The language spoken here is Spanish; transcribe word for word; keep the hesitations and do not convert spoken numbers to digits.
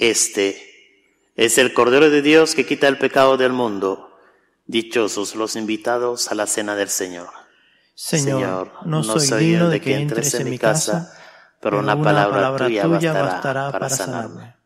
Este es el Cordero de Dios que quita el pecado del mundo. Dichosos los invitados a la cena del Señor. Señor, Señor, no soy digno de que entres en mi casa, pero una palabra tuya bastará para sanarme.